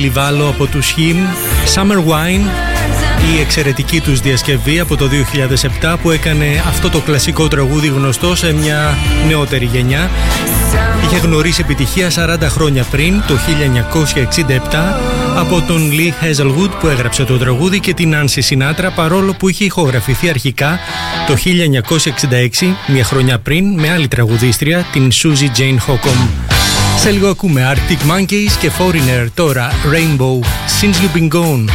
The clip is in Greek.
Λιβάλο από τους Him, Summer Wine, η εξαιρετική τους διασκευή από το 2007 που έκανε αυτό το κλασικό τραγούδι γνωστό σε μια νεότερη γενιά. Είχε γνωρίσει επιτυχία 40 χρόνια πριν, το 1967, από τον Lee Hazelwood που έγραψε το τραγούδι και την Nancy Sinatra, παρόλο που είχε ηχογραφηθεί αρχικά το 1966, μια χρονιά πριν, με άλλη τραγουδίστρια, την Susie Jane Hocum. Σε λίγο ακούμε Arctic Monkeys και Foreigner, τώρα Rainbow, Since You've Been Gone.